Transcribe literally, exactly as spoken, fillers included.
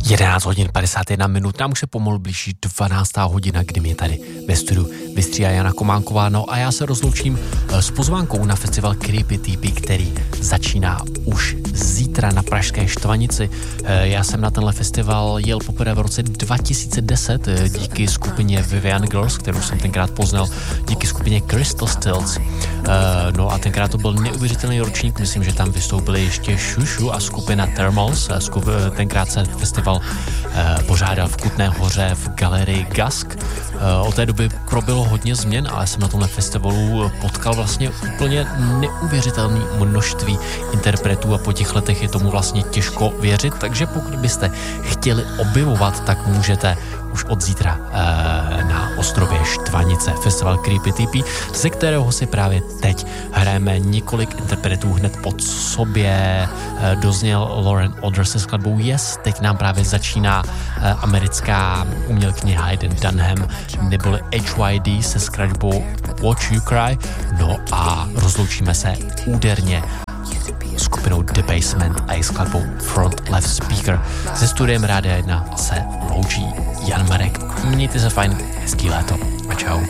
jedenáct hodin padesát jedna minut, nám už se pomalu blíží dvanáctá hodina, kdy mě tady ve studiu vystříhá Jana Kománková, no a já se rozloučím s pozvánkou na festival Creepy Teepy, který začíná už zítra na pražské Štvanici. Já jsem na tenhle festival jel poprvé v roce dva tisíce deset díky skupině Vivian Girls, kterou jsem tenkrát poznal díky skupině Crystal Stills. No a tenkrát to byl neuvěřitelný ročník, myslím, že tam vystoupili ještě Šušu a skupina Thermals. Tenkrát se festival pořádal v Kutné Hoře v galerii Gask. Od té doby proběhlo hodně změn, ale jsem na tomhle festivalu potkal vlastně úplně neuvěřitelné množství interpretů a po těch letech je tomu vlastně těžko věřit, takže pokud byste chtěli objevovat, tak můžete už od zítra e, na ostrově Štvanice, festival Creepy Teepy, ze kterého si právě teď hrajeme několik interpretů hned pod sobě. E, dozněl Lauren Odder se skladbou Yes, teď nám právě začíná e, americká umělkyně Hayden Dunham, neboli H Y D se skladbou Watch You Cry, no a rozloučíme se úderně skupinou The Basement a její skladbou Front Left Speaker. Se studiem Rádia jedna se loučí Jan Marek. Mějte se fajn, hezký léto a čau.